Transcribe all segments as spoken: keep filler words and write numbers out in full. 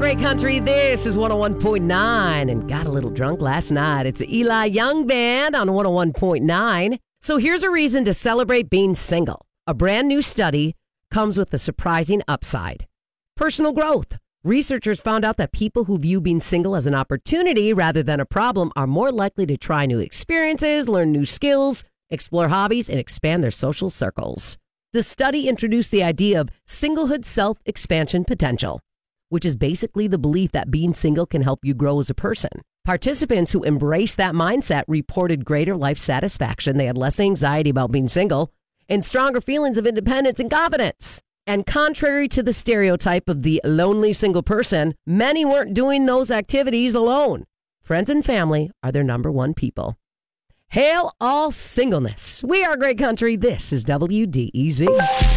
Great Country. This is one oh one point nine, and got a little drunk last night. It's the Eli Young Band on one oh one point nine. So here's a reason to celebrate being single. A brand new study comes with a surprising upside. Personal growth. Researchers found out that people who view being single as an opportunity rather than a problem are more likely to try new experiences, learn new skills, explore hobbies, and expand their social circles. The study introduced the idea of singlehood self-expansion potential, which is basically the belief that being single can help you grow as a person. Participants who embraced that mindset reported greater life satisfaction. They had less anxiety about being single and stronger feelings of independence and confidence. And contrary to the stereotype of the lonely single person, many weren't doing those activities alone. Friends and family are their number one people. Hail all singleness. We are Great Country. This is W D E Z.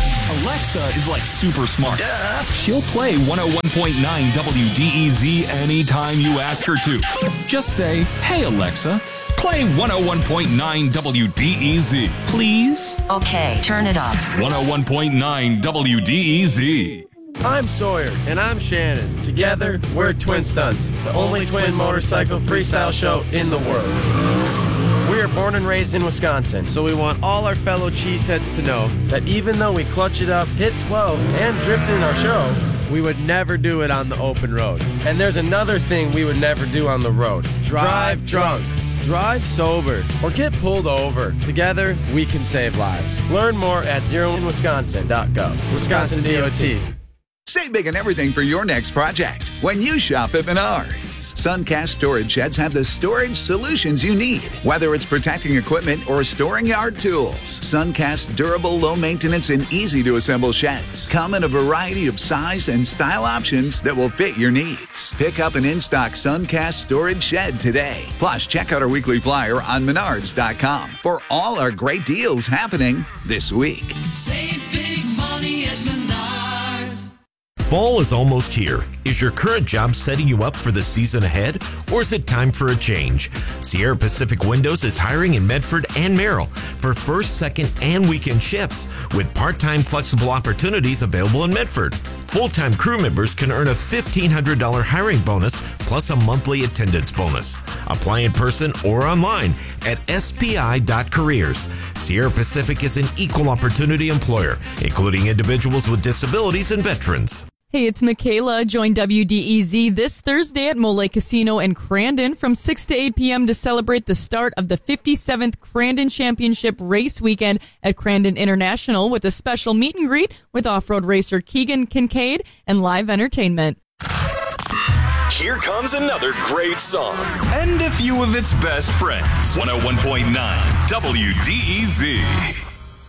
Alexa is like super smart. Duh. She'll play one oh one point nine W D E Z anytime you ask her to. Just say, "Hey Alexa, play one oh one point nine W D E Z, please." Okay, turn it up. one oh one point nine W D E Z. I'm Sawyer, and I'm Shannon. Together, we're Twin Stunts, the only twin motorcycle freestyle show in the world. We are born and raised in Wisconsin, so we want all our fellow cheeseheads to know that even though we clutch it up, hit twelve, and drift in our show, we would never do it on the open road. And there's another thing we would never do on the road. Drive drunk. Drive sober, or get pulled over. Together, we can save lives. Learn more at zero in wisconsin dot gov. Wisconsin D O T. Save big on everything for your next project when you shop at Menards. Suncast storage sheds have the storage solutions you need, whether it's protecting equipment or storing yard tools. Suncast's durable, low-maintenance, and easy-to-assemble sheds come in a variety of size and style options that will fit your needs. Pick up an in-stock Suncast storage shed today. Plus, check out our weekly flyer on menards dot com for all our great deals happening this week. Save big money at Menards. Fall is almost here. Is your current job setting you up for the season ahead, or is it time for a change? Sierra Pacific Windows is hiring in Medford and Merrill for first, second, and weekend shifts with part-time flexible opportunities available in Medford. Full-time crew members can earn a fifteen hundred dollars hiring bonus plus a monthly attendance bonus. Apply in person or online at S P I dot careers. Sierra Pacific is an equal opportunity employer, including individuals with disabilities and veterans. Hey, it's Michaela. Join W D E Z this Thursday at Mole Casino in Crandon from six to eight p.m. to celebrate the start of the fifty-seventh Crandon Championship Race Weekend at Crandon International with a special meet and greet with off-road racer Keegan Kincaid and live entertainment. Here comes another great song and a few of its best friends. one oh one point nine W D E Z.